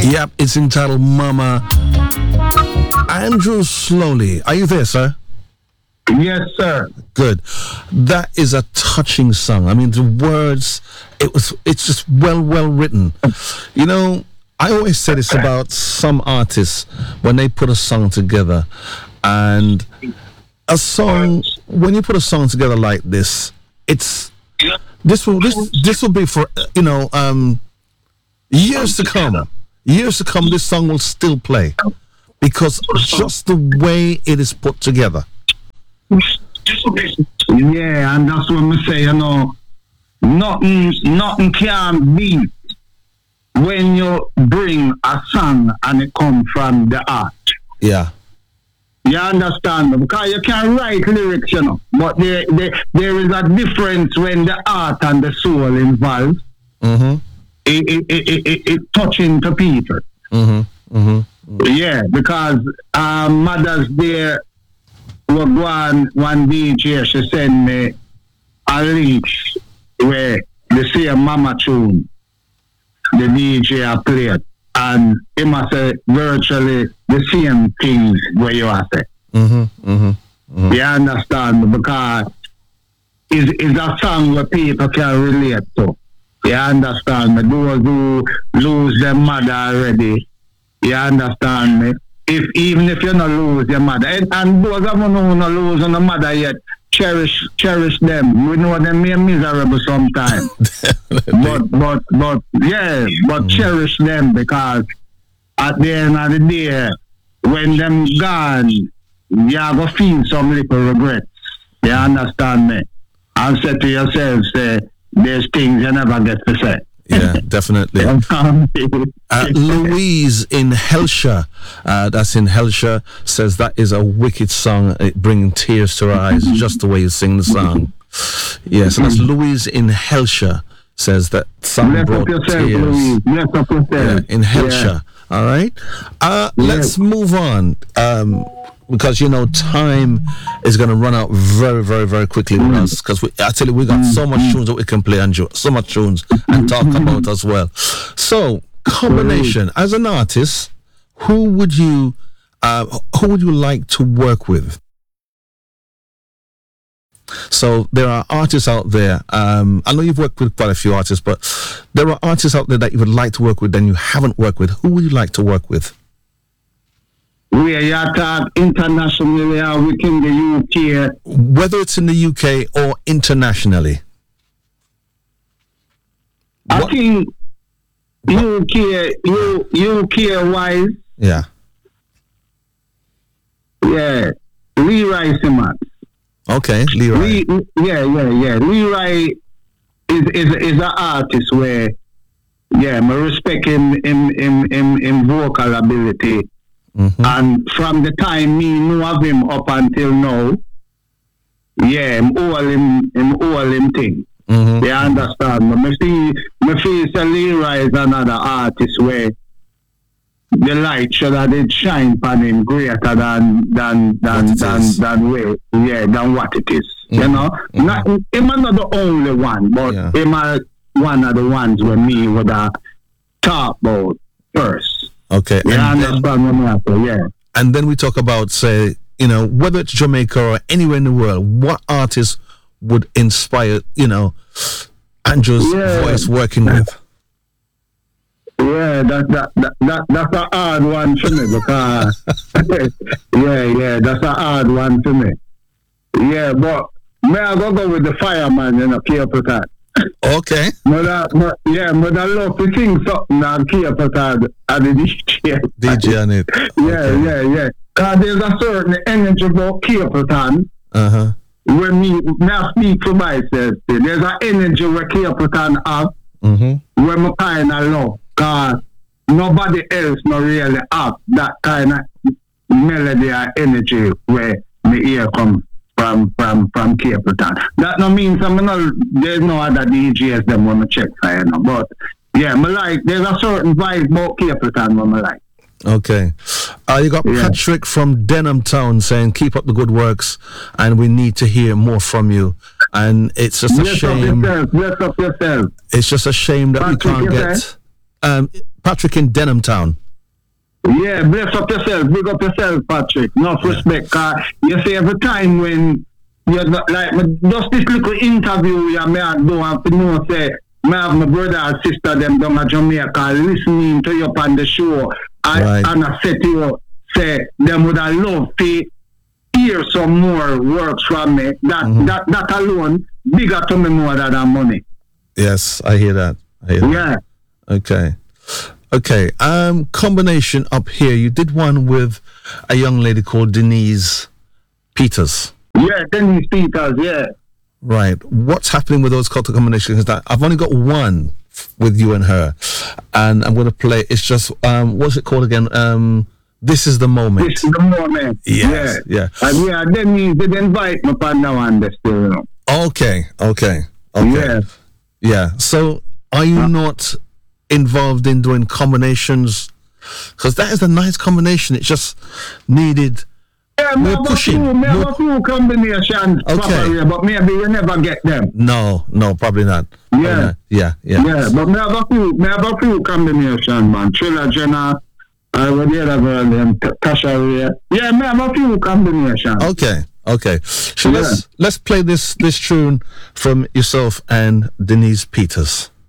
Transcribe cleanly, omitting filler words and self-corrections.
Yep, it's entitled Mama. Andrew Slowly. Are you there, sir? Yes, sir. Good. That is a touching song. I mean, the words, it's just well written. You know, I always say this about some artists when they put a song together, and a song, when you put a song together like this, this will be for, years to come. Years to come, this song will still play because just the way it is put together. Yeah, and that's what I say, nothing can beat when you bring a song and it comes from the art. Yeah. You understand? Because you can write lyrics, but there is a difference when the art and the soul involved. Mm-hmm. It touching to people. Mm-hmm. Mm-hmm. Yeah, because Mother's Day, one DJ, she sent me a link where the same Mama tune the DJ I played, and it must say virtually the same things where you are saying. Mm-hmm. Mm-hmm. Mm-hmm. You understand? Because it's a song where people can relate to. You understand me? Those who lose their mother already, you understand me? Even if you not lose your mother, and those of them who not lose on the mother yet, cherish them. We know them may miserable sometimes, but cherish them, because at the end of the day, when them gone, you are gonna feel some little regrets. You understand me? And say to yourself, say, there's things you never get to say. Yeah, definitely. Louise in Hellshire, that's in Hellshire, says that is a wicked song, bringing tears to her eyes, just the way you sing the song. Yeah, so that's Louise in Hellshire, says that song brought tears. Yeah, in Hellshire. Yeah. All right. Let's move on. Because time is going to run out very, very, very quickly with us. Because I tell you, we got so much tunes that we can play, and so much tunes and talk about as well. So, combination as an artist, who would you like to work with? So there are artists out there. I know you've worked with quite a few artists, but there are artists out there that you would like to work with and you haven't worked with. Who would you like to work with? We are talking internationally or within the UK. Whether it's in the UK or internationally. I think UK wise. Yeah. Yeah. Leroy Simmons. Okay, Leroy. Leroy is an artist where, I respect him vocal ability. Mm-hmm. And from the time me know of him up until now, him all him thing. Mm-hmm. You understand? Me feel Leroy is another artist where the light should have shine upon him greater than what it is. Mm-hmm. Him is not the only one, but him is one of the ones where me would have talk about first. Okay. You understand what I'm saying? Yeah. And then we talk about, say, whether it's Jamaica or anywhere in the world, what artist would inspire, Andrew's voice working with? Yeah, that's a hard one for me, because that's a hard one for me. Yeah, but may I go with the fireman, Cape Town. Okay. But I love to sing something and Cape Town and the DJ. DJ on it. Yeah. Because there's a certain energy about Cape Town. Uh-huh. When me speak for myself, there's an energy where Cape Town have, mm-hmm. where I kind of love. Because nobody else not really have that kind of melody or energy where me ear come from Cape Town. That no means there's no other DJs them want to check for, but there's a certain vibe about Cape Town when I like. Okay. You got Patrick from Denham Town saying, keep up the good works and we need to hear more from you. And it's just a shame. Lift up yourself. It's just a shame that Patrick, we can't get Patrick in Denham Town. Yeah, bless up yourself, big up yourself, Patrick. Enough respect, cause you see every time when you're not, like just this little interview you may do and to know say me have my brother and sister them down at Jamaica listening to you on the show and I say to you say them would have loved to hear some more works from me. That alone bigger to me more than money. Yes, I hear that. Yeah. Okay. Combination up here. You did one with a young lady called Denise Peters. Yeah, Denise Peters, yeah. Right. What's happening with those culture combinations is that I've only got one with you and her. And I'm going to play, it's just, what's it called again? This is the moment. This is the moment. Yes, yeah. And yeah, Denise did invite me on that one, still, you know. Okay. Yeah. So are you not involved in doing combinations? Because that is a nice combination. It just needed more pushing. Have a few combinations, properly, but maybe you never get them. No, probably not. Yeah. Yeah, but me have a few combinations, man. Trilla Jenna, with the other girl, Tasha Ray. Yeah, me have a few combinations. Okay. So let's play this tune from yourself and Denise Peters.